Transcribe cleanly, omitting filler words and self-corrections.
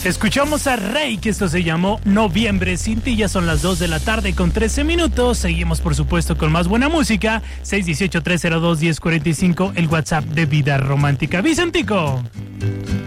Escuchamos a Rey, que esto se llamó Noviembre sin ti. Ya son las 2 de la tarde con 13 minutos. Seguimos, por supuesto, con más buena música. 618-302-1045, el WhatsApp de Vida Romántica. Vicentico.